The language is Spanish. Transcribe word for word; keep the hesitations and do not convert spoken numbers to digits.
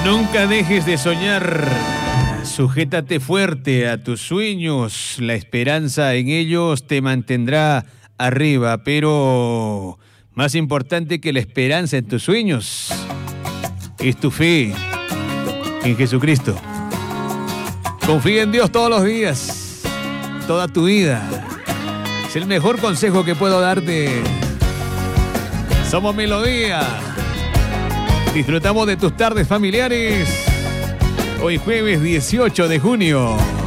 Nunca dejes de soñar. Sujétate fuerte a tus sueños. La esperanza en ellos te mantendrá arriba, pero más importante que la esperanza en tus sueños es tu fe en Jesucristo. Confía en Dios todos los días, toda tu vida. Es el mejor consejo que puedo darte. Somos Melodía. Disfrutamos de tus tardes familiares. Hoy jueves dieciocho de junio.